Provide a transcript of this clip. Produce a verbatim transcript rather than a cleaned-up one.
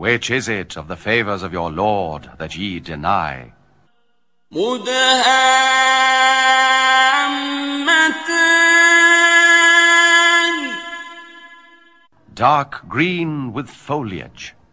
Which is it of the favors of your Lord that ye deny? مدهامتان Dark green with foliage.